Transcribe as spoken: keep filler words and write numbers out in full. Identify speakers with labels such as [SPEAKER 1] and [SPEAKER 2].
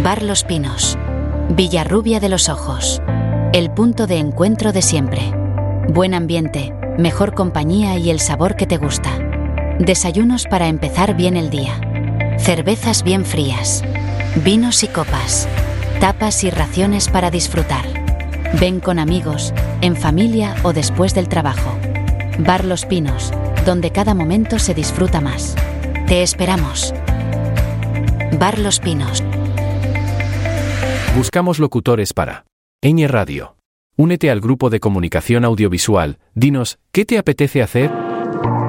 [SPEAKER 1] Bar Los Pinos. Villarrubia de los Ojos. El punto de encuentro de siempre. Buen ambiente, mejor compañía y el sabor que te gusta. Desayunos para empezar bien el día. Cervezas bien frías. Vinos y copas. Tapas y raciones para disfrutar. Ven con amigos, en familia o después del trabajo. Bar Los Pinos, donde cada momento se disfruta más. Te esperamos. Bar Los Pinos.
[SPEAKER 2] Buscamos locutores para Ñ Radio. Únete al grupo de comunicación audiovisual. Dinos, ¿qué te apetece hacer?